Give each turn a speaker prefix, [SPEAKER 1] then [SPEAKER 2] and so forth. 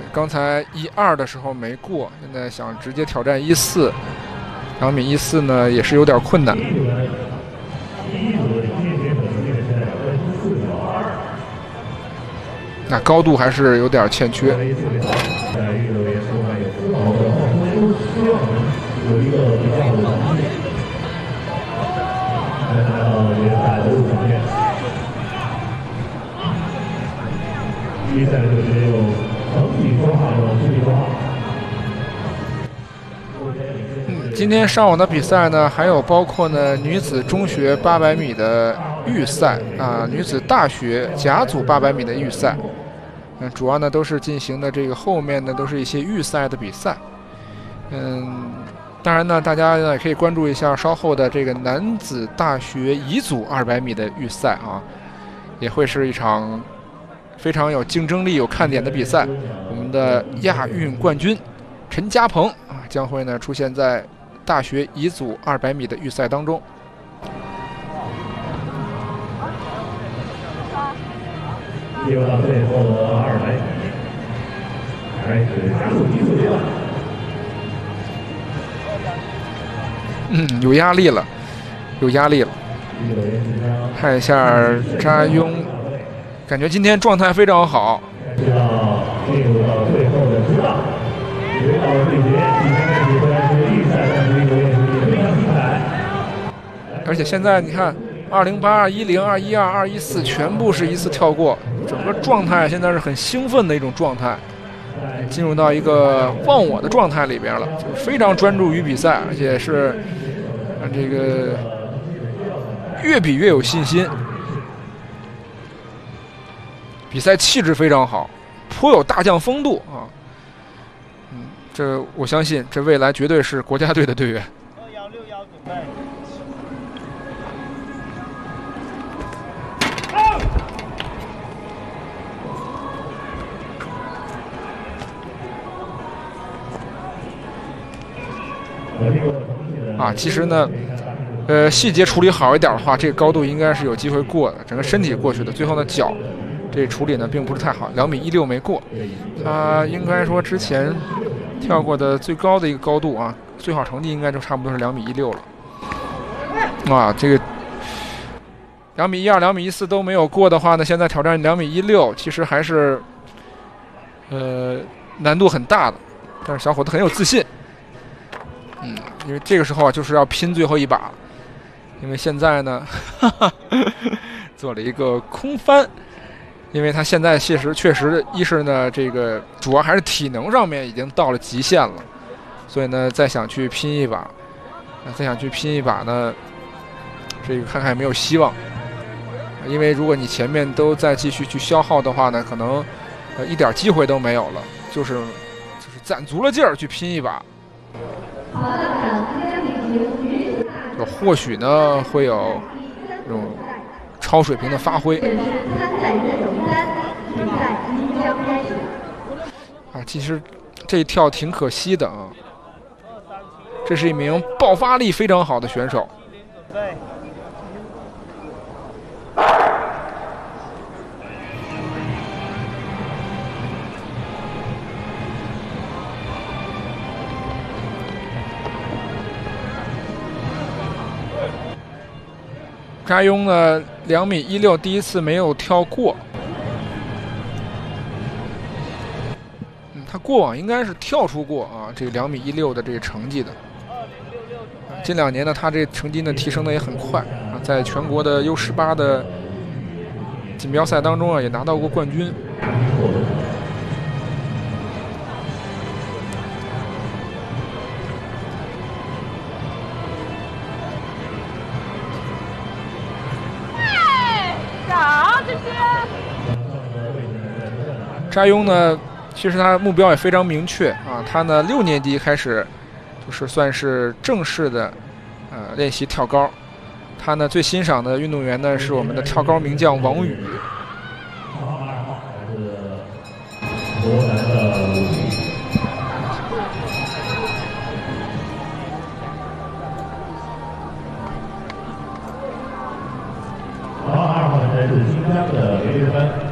[SPEAKER 1] 刚才1-2的时候没过，现在想直接挑战1-4，2米14呢也是有点困难。那高度还是有点欠缺。
[SPEAKER 2] 比赛就只有整体说话和实际说话。
[SPEAKER 1] 今天上午的比赛呢，还有包括呢女子中学800米的预赛啊，女子大学甲组800米的预赛。主要呢都是进行的这个后面呢都是一些预赛的比赛。当然呢，大家呢也可以关注一下稍后的这个男子大学乙组200米的预赛啊，也会是一场非常有竞争力、有看点的比赛。我们的亚运冠军陈嘉鹏啊，将会呢出现在大学乙组200米的预赛当中。
[SPEAKER 2] 进入到最后的200米，开始加速急速阶段。
[SPEAKER 1] 有压力了，有压力了。看一下扎拥，感觉今天状态非常好。
[SPEAKER 2] 进入到最后的10道，10道对决，今天开始虽然是预赛，但是这个练习非常精彩。
[SPEAKER 1] 而且现在你看，208、210、212、214全部是一次跳过，整个状态现在是很兴奋的一种状态，进入到一个忘我的状态里边了，就是非常专注于比赛，而且是这个越比越有信心，比赛气质非常好，颇有大将风度啊。这我相信，这未来绝对是国家队的队员。
[SPEAKER 3] 2161准备。
[SPEAKER 1] 其实呢，细节处理好一点的话，这个高度应该是有机会过的，整个身体过去的。最后呢，脚这处理呢并不是太好，2米16没过。他应该说之前跳过的最高的一个高度啊，最好成绩应该就差不多是2米16了。这个2米12、2米14都没有过的话呢，现在挑战2米16，其实还是难度很大的，但是小伙子很有自信。因为这个时候就是要拼最后一把，因为现在呢做了一个空翻，因为他现在确实一是呢这个主要还是体能上面已经到了极限了，所以呢再想去拼一把呢，这个看看有没有希望。因为如果你前面都再继续去消耗的话呢，可能一点机会都没有了，就是攒足了劲儿去拼一把。就或许呢会有这种超水平的发挥。其实这一跳挺可惜的啊。这是一名爆发力非常好的选手。扎拥呢2米16第一次没有跳过，他过往应该是跳出过这个2米16的这个成绩的。近2年呢，他这成绩呢提升的也很快在全国的U18的锦标赛当中也拿到过冠军。扎拥呢，其实他目标也非常明确他呢6年级开始就是算是正式的练习跳高。他呢最欣赏的运动员呢是我们的跳高名将王宇。
[SPEAKER 2] 2号是新疆的刘玉芬。